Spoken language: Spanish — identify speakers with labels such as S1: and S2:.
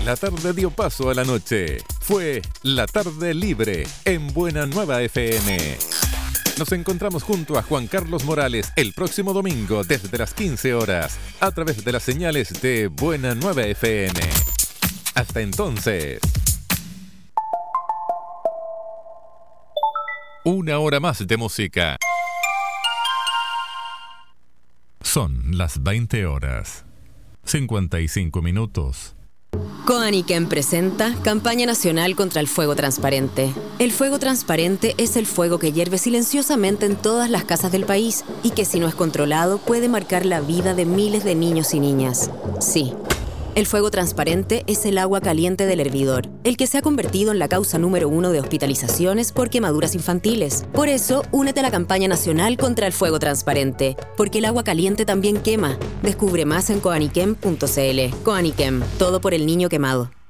S1: La tarde dio paso a la noche. Fue La Tarde Libre en Buena Nueva FM. Nos encontramos junto a Juan Carlos Morales el próximo domingo desde las 15 horas a través de las señales de Buena Nueva FM. Hasta entonces. Una hora más de música. Son las 20 horas. 55 minutos.
S2: Coaniquem presenta Campaña Nacional contra el Fuego Transparente. El fuego transparente es el fuego que hierve silenciosamente en todas las casas del país y que, si no es controlado, puede marcar la vida de miles de niños y niñas. Sí, el fuego transparente es el agua caliente del hervidor, el que se ha convertido en la causa número 1 de hospitalizaciones por quemaduras infantiles. Por eso, únete a la Campaña Nacional contra el Fuego Transparente, porque el agua caliente también quema. Descubre más en coaniquem.cl. Coaniquem, todo por el niño quemado.